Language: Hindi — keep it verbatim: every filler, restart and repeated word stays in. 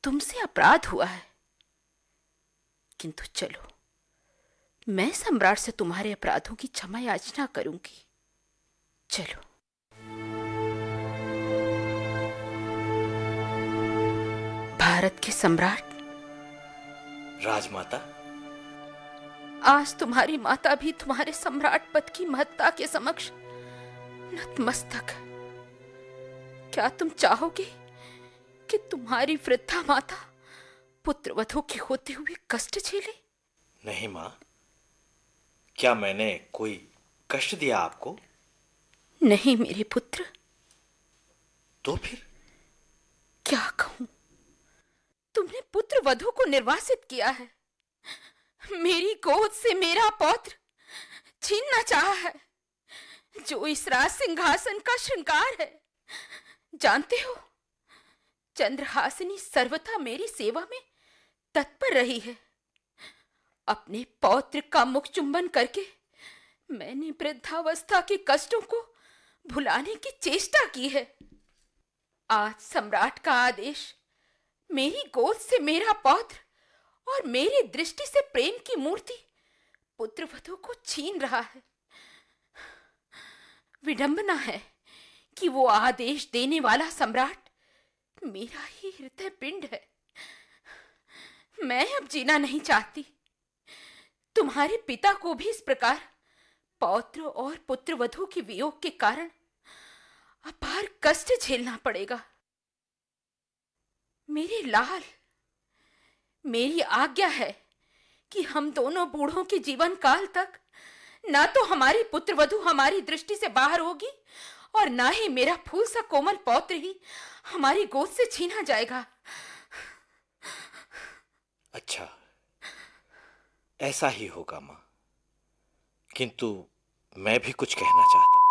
तुमसे अपराध हुआ है, किंतु चलो, मैं सम्राट से तुम्हारे अपराधों की क्षमा याचना करूंगी। चलो। भारत के सम्राट। राजमाता, आज तुम्हारी माता भी तुम्हारे सम्राट पद की महत्ता के समक्ष नतमस्तक है। क्या तुम चाहोगे कि तुम्हारी वृद्धा माता पुत्रवधू के होते हुए कष्ट झेले? नहीं मां, क्या मैंने कोई कष्ट दिया आपको? नहीं मेरे पुत्र। तो फिर क्या कहूं? तुमने पुत्र वधू को निर्वासित किया है, मेरी गोद से मेरा पौत्र छीनना चाहा है, जो इस राज सिंहासन का श्रृंगार है। जानते हो, चंद्रहासिनी सर्वथा मेरी सेवा में तत्पर रही है। अपने पौत्र का मुख चुंबन करके मैंने वृद्धावस्था के कष्टों को भुलाने की चेष्टा की है। आज सम्राट का आदेश मेरी गोद से मेरा पौत्र और मेरी दृष्टि से प्रेम की मूर्ति पुत्रवधू को छीन रहा है। विडंबना है कि वो आदेश देने वाला सम्राट मेरा ही हृदय पिंड है। मैं अब जीना नहीं चाहती। तुम्हारे पिता को भी इस प्रकार पौत्र और पुत्रवधू के वियोग के कारण अपार कष्ट झेलना पड़ेगा। मेरे लाल, मेरी आज्ञा है कि हम दोनों बूढ़ों के जीवन काल तक ना तो हमारी पुत्रवधू हमारी दृष्टि से बाहर होगी और ना ही मेरा फूल सा कोमल पौत्र ही हमारी गोद से छीना जाएगा। अच्छा, ऐसा ही होगा मां, किंतु मैं भी कुछ कहना चाहता हूं।